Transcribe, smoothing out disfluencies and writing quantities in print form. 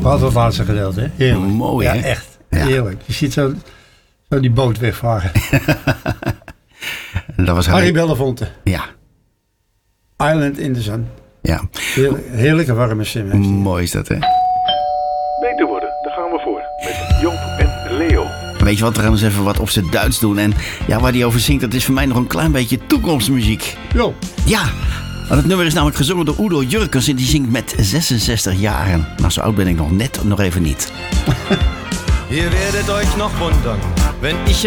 Vooral het laatste gedeelte, hè? Heerlijk. Mooi, ja, hè? Echt. Ja. Heerlijk. Je ziet zo die boot wegvaren. En dat was Harry Belafonte. Ja, Island in the Sun. ja. Heerlijke warme stem. heeft hij. Mooi is dat, hè? Beter worden, daar gaan we voor. Met Joop en Leo. Weet je wat, we gaan eens even wat op zijn Duits doen. En ja, waar hij over zingt, dat is voor mij nog een klein beetje toekomstmuziek. Jo. Ja, want het nummer is namelijk gezongen door Udo Jürgens en die zingt met 66 jaar. Nou, zo oud ben ik nog even niet. Ihr werdet euch noch wundern, wenn ich